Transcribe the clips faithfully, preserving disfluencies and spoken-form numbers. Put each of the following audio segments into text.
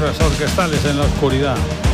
Aventuras orquestales en la oscuridad.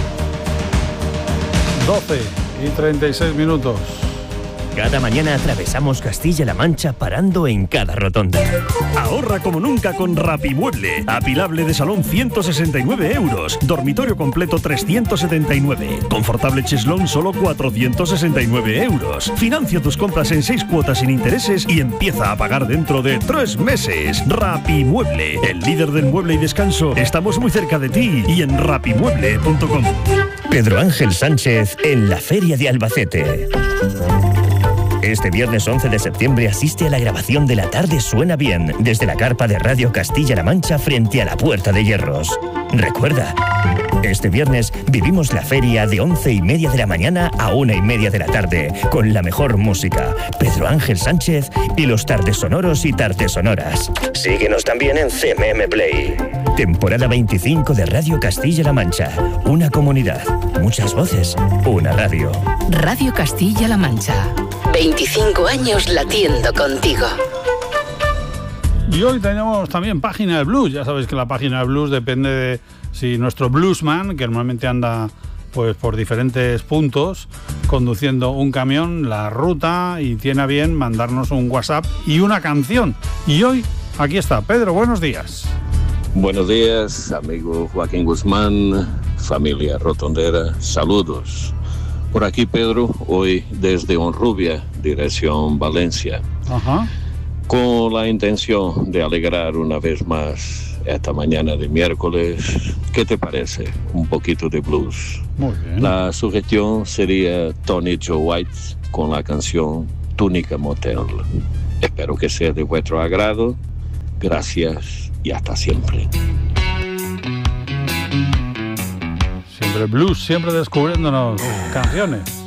doce y treinta y seis minutos. Cada mañana atravesamos Castilla-La Mancha parando en cada rotonda. Ahorra como nunca con Rapimueble. Apilable de salón ciento sesenta y nueve euros. Dormitorio completo trescientos setenta y nueve. Confortable cheslón solo cuatrocientos sesenta y nueve euros. Financia tus compras en seis cuotas sin intereses y empieza a pagar dentro de tres meses. Rapimueble, el líder del mueble y descanso. Estamos muy cerca de ti y en rapimueble punto com. Pedro Ángel Sánchez en la Feria de Albacete. Este viernes once de septiembre asiste a la grabación de La Tarde Suena Bien desde la carpa de Radio Castilla-La Mancha frente a la Puerta de Hierros. Recuerda, este viernes vivimos la feria de once y media de la mañana a una y media de la tarde con la mejor música, Pedro Ángel Sánchez y los tardes sonoros y tardes sonoras. Síguenos también en C M M Play. Temporada veinticinco de Radio Castilla-La Mancha. Una comunidad, muchas voces, una radio. Radio Castilla-La Mancha. veinticinco años latiendo contigo. Y hoy tenemos también página de blues. Ya sabéis que la página de blues depende de si nuestro bluesman, que normalmente anda pues por diferentes puntos conduciendo un camión, la ruta, y tiene a bien mandarnos un WhatsApp y una canción. Y hoy aquí está Pedro, buenos días. Buenos días, amigo Joaquín Guzmán, familia rotondera, saludos. Por aquí, Pedro, hoy desde Honrubia, dirección Valencia. Ajá. Con la intención de alegrar una vez más esta mañana de miércoles. ¿Qué te parece? Un poquito de blues. Muy bien. La sugestión sería Tony Joe White con la canción Túnica Motel. Espero que sea de vuestro agrado. Gracias y hasta siempre. Siempre blues, siempre descubriéndonos canciones.